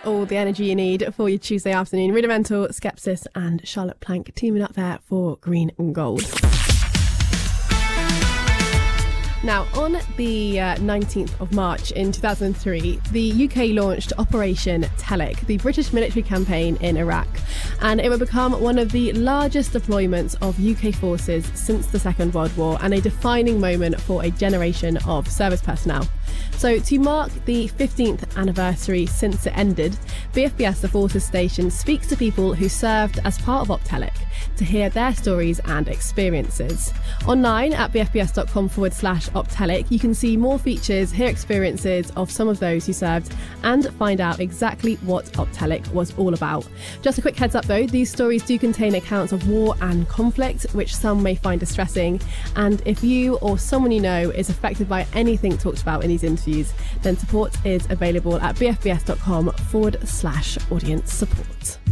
all the energy you need for your Tuesday afternoon. Rudimental, Skepsis and Charlotte Plank teaming up there for Green and Gold. Now, on the 19th of March in 2003, the UK launched Operation Telic, the British military campaign in Iraq, and it would become one of the largest deployments of UK forces since the Second World War and a defining moment for a generation of service personnel. So to mark the 15th anniversary since it ended, BFBS The Forces Station speaks to people who served as part of Optelic to hear their stories and experiences. Online at bfbs.com/Optelic, you can see more features, hear experiences of some of those who served, and find out exactly what Optelic was all about. Just a quick heads up though, these stories do contain accounts of war and conflict, which some may find distressing. And if you or someone you know is affected by anything talked about in these interviews, then support is available at bfbs.com/audience support.